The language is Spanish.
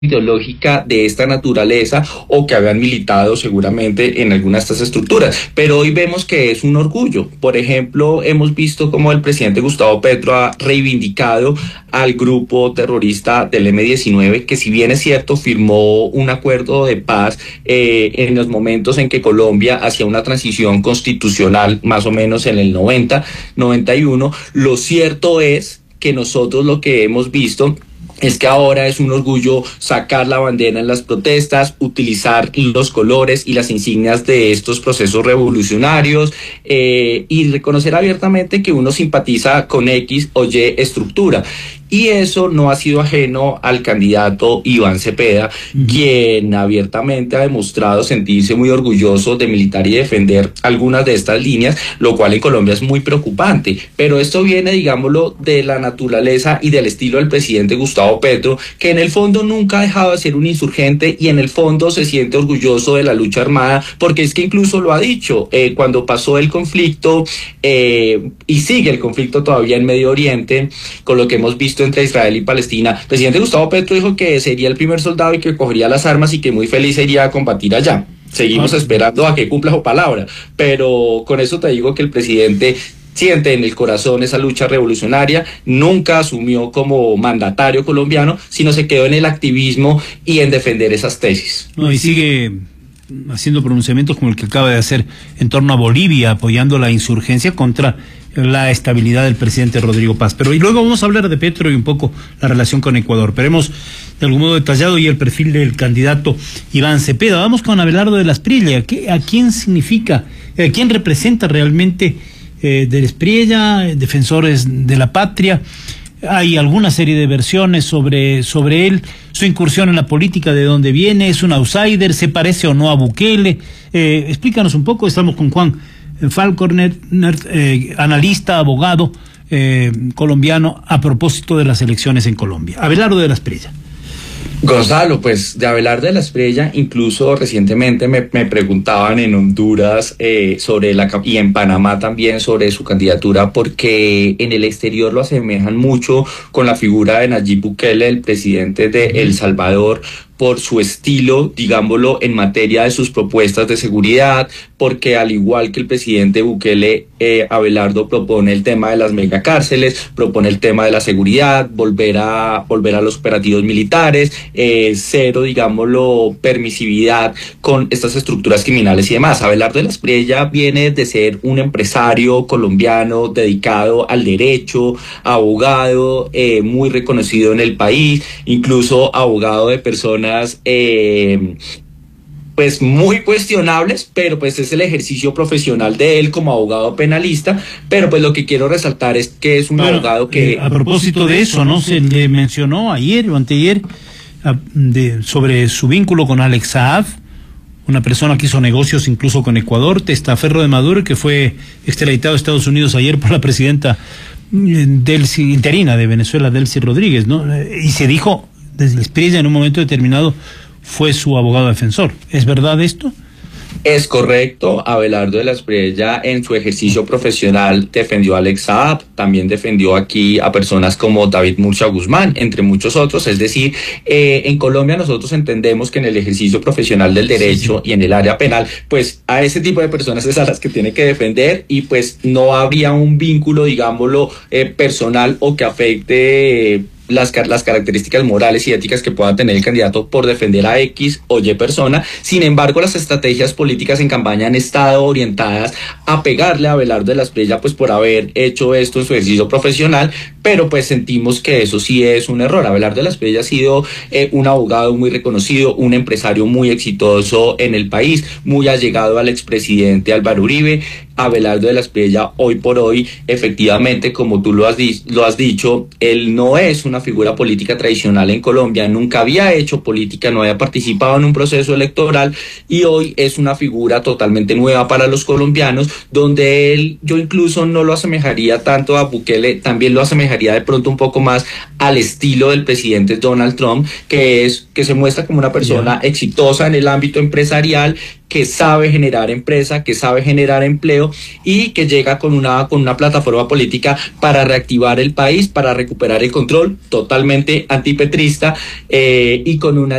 ideológica de esta naturaleza o que habían militado seguramente en algunas de estas estructuras, pero hoy vemos que es un orgullo. Por ejemplo, hemos visto cómo el presidente Gustavo Petro ha reivindicado al grupo terrorista del M-19, que si bien es cierto firmó un acuerdo de paz en los momentos en que Colombia hacía una transición constitucional, más o menos en el 90-91, lo cierto es que nosotros lo que hemos visto es que ahora es un orgullo sacar la bandera en las protestas, utilizar los colores y las insignias de estos procesos revolucionarios y reconocer abiertamente que uno simpatiza con X o Y estructura. Y eso no ha sido ajeno al candidato Iván Cepeda, quien abiertamente ha demostrado sentirse muy orgulloso de militar y defender algunas de estas líneas, lo cual en Colombia es muy preocupante. Pero esto viene, digámoslo, de la naturaleza y del estilo del presidente Gustavo Petro, que en el fondo nunca ha dejado de ser un insurgente y en el fondo se siente orgulloso de la lucha armada, porque es que incluso lo ha dicho, cuando pasó el conflicto y sigue el conflicto todavía en Medio Oriente, con lo que hemos visto entre Israel y Palestina, el presidente Gustavo Petro dijo que sería el primer soldado y que cogería las armas y que muy feliz iría a combatir allá. Seguimos esperando a que cumpla su palabra, pero con eso te digo que el presidente siente en el corazón esa lucha revolucionaria, nunca asumió como mandatario colombiano, sino se quedó en el activismo y en defender esas tesis. No, y sigue haciendo pronunciamientos como el que acaba de hacer en torno a Bolivia, apoyando la insurgencia contra la estabilidad del presidente Rodrigo Paz. Pero y luego vamos a hablar de Petro y un poco la relación con Ecuador. Pero hemos de algún modo detallado y el perfil del candidato Iván Cepeda. Vamos con Abelardo de la Espriella. ¿A quién significa, a quién representa realmente de la Espriella, defensores de la patria? Hay alguna serie de versiones sobre él, su incursión en la política, de dónde viene, es un outsider, se parece o no a Bukele. Explícanos un poco. Estamos con Juan Falconer, analista, abogado colombiano, a propósito de las elecciones en Colombia. Abelardo de la Espriella. Gonzalo, pues de Abelardo de la Espriella, incluso recientemente me preguntaban en Honduras y en Panamá también sobre su candidatura, porque en el exterior lo asemejan mucho con la figura de Nayib Bukele, el presidente de El Salvador, por su estilo, digámoslo, en materia de sus propuestas de seguridad, porque al igual que el presidente Bukele, Abelardo propone el tema de las megacárceles, propone el tema de la seguridad, volver a los operativos militares, cero, digámoslo, permisividad con estas estructuras criminales y demás. Abelardo de la Espriella viene de ser un empresario colombiano dedicado al derecho, abogado, muy reconocido en el país, incluso abogado de personas pues muy cuestionables, pero pues es el ejercicio profesional de él como abogado penalista. Pero pues lo que quiero resaltar es que es un abogado que... a propósito de eso, ¿no? Se le mencionó ayer o anteayer sobre su vínculo con Alex Saab, una persona que hizo negocios incluso con Ecuador, testaferro de Maduro, que fue extraditado a Estados Unidos ayer por la presidenta interina de Venezuela, Delcy Rodríguez, ¿no? Y se dijo desde la Espriella, en un momento determinado fue su abogado defensor. ¿Es verdad esto? Es correcto. Abelardo de la Espriella en su ejercicio profesional defendió a Alex Saab, también defendió aquí a personas como David Murcia Guzmán, entre muchos otros. Es decir, en Colombia nosotros entendemos que en el ejercicio profesional del derecho y en el área penal, pues a ese tipo de personas es a las que tiene que defender, y pues no habría un vínculo, digámoslo, personal o que afecte las características morales y éticas que pueda tener el candidato por defender a X o Y persona. Sin embargo, las estrategias políticas en campaña han estado orientadas a pegarle a Abelardo de la Espriella, pues por haber hecho esto en su ejercicio profesional, pero pues sentimos que eso sí es un error. Abelardo de la Espriella ha sido un abogado muy reconocido, un empresario muy exitoso en el país, muy allegado al expresidente Álvaro Uribe. Abelardo de la Espriella, hoy por hoy, efectivamente, como tú lo has dicho, él no es una figura política tradicional en Colombia, nunca había hecho política, no había participado en un proceso electoral, y hoy es una figura totalmente nueva para los colombianos, donde yo incluso no lo asemejaría tanto a Bukele, también lo asemejaría asemejaría de pronto un poco más al estilo del presidente Donald Trump, que se muestra como una persona exitosa en el ámbito empresarial, que sabe generar empresa, que sabe generar empleo y que llega con una plataforma política para reactivar el país, para recuperar el control, totalmente antipetrista y con una